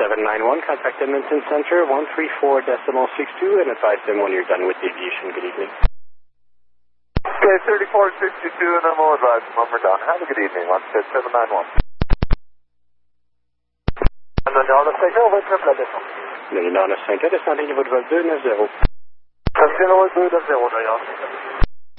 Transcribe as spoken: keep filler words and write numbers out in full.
seven nine one, contact Edmonton Center, one three four decimal six two, and advise them when you're done with aviation. Good evening. Okay, thirty-four sixty-two, and then we'll advise them when we're done. Have a good evening, one six seven nine one. Nanana cinq, on va être prêt à la descente. Nanana cinq, descendez niveau de vol deux neuf zéro. zéro deux neuf zéro, d'ailleurs.